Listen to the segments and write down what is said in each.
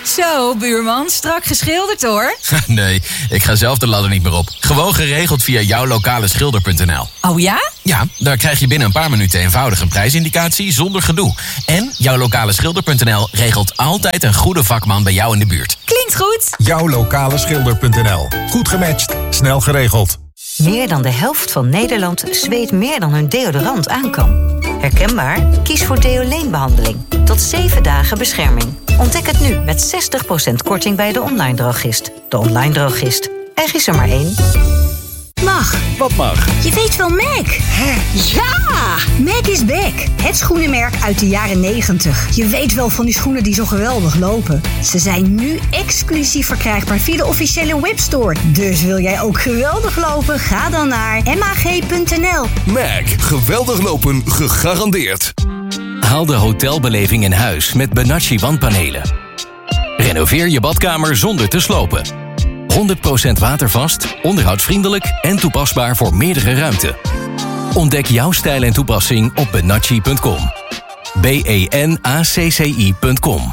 Zo, buurman, strak geschilderd hoor. Nee, ik ga zelf de ladder niet meer op. Gewoon geregeld via jouwlokaleschilder.nl. Oh ja? Ja, daar krijg je binnen een paar minuten eenvoudig een prijsindicatie zonder gedoe. En jouwlokaleschilder.nl regelt altijd een goede vakman bij jou in de buurt. Klinkt goed. Jouwlokaleschilder.nl. Goed gematcht, snel geregeld. Meer dan de helft van Nederland zweet meer dan hun deodorant aan kan. Herkenbaar? Kies voor Deoleen-behandeling. Tot 7 dagen bescherming. Ontdek het nu met 60% korting bij de online drogist. De online drogist. Er is er maar één. Mag. Wat mag? Je weet wel Mac. Hè? Ja! Mac is back. Het schoenenmerk uit de jaren 90. Je weet wel van die schoenen die zo geweldig lopen. Ze zijn nu exclusief verkrijgbaar via de officiële webstore. Dus wil jij ook geweldig lopen? Ga dan naar mag.nl. Mac. Geweldig lopen gegarandeerd. Haal de hotelbeleving in huis met Benacci wandpanelen. Renoveer je badkamer zonder te slopen. 100% watervast, onderhoudsvriendelijk en toepasbaar voor meerdere ruimten. Ontdek jouw stijl en toepassing op benacci.com. benacci.com.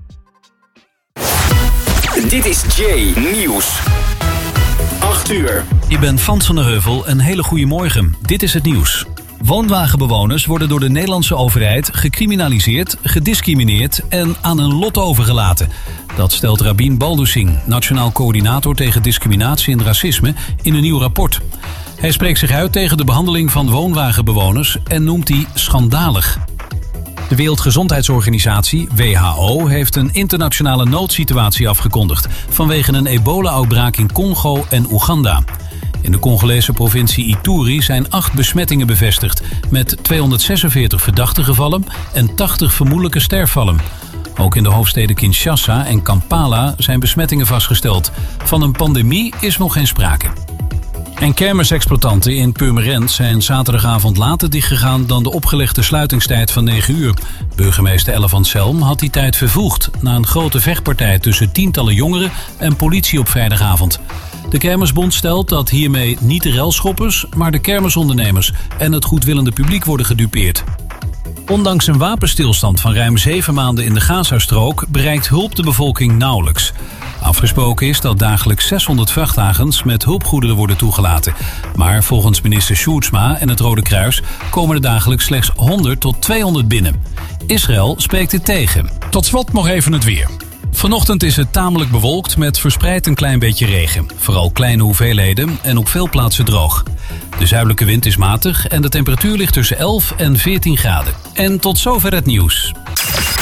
Dit is Jay Nieuws. 8 uur. Ik ben Frans van der Heuvel. Een hele goede morgen. Dit is het nieuws. Woonwagenbewoners worden door de Nederlandse overheid gecriminaliseerd, gediscrimineerd en aan hun lot overgelaten. Dat stelt Rabin Baldoussing, Nationaal Coördinator tegen Discriminatie en Racisme, in een nieuw rapport. Hij spreekt zich uit tegen de behandeling van woonwagenbewoners en noemt die schandalig. De Wereldgezondheidsorganisatie, WHO, heeft een internationale noodsituatie afgekondigd vanwege een ebola-uitbraak in Congo en Oeganda. In de Congolese provincie Ituri zijn 8 besmettingen bevestigd, met 246 verdachte gevallen en 80 vermoedelijke sterfvallen. Ook in de hoofdsteden Kinshasa en Kampala zijn besmettingen vastgesteld. Van een pandemie is nog geen sprake. En kermisexploitanten in Purmerend zijn zaterdagavond later dichtgegaan dan de opgelegde sluitingstijd van 9 uur. Burgemeester Elle van Zelm had die tijd vervroegd na een grote vechtpartij tussen tientallen jongeren en politie op vrijdagavond. De Kermisbond stelt dat hiermee niet de relschoppers, maar de kermisondernemers en het goedwillende publiek worden gedupeerd. Ondanks een wapenstilstand van ruim 7 maanden in de Gazastrook bereikt hulp de bevolking nauwelijks. Afgesproken is dat dagelijks 600 vrachtwagens met hulpgoederen worden toegelaten. Maar volgens minister Sjoerdsma en het Rode Kruis komen er dagelijks slechts 100 tot 200 binnen. Israël spreekt dit tegen. Tot slot nog even het weer. Vanochtend is het tamelijk bewolkt met verspreid een klein beetje regen. Vooral kleine hoeveelheden en op veel plaatsen droog. De zuidelijke wind is matig en de temperatuur ligt tussen 11 en 14 graden. En tot zover het nieuws.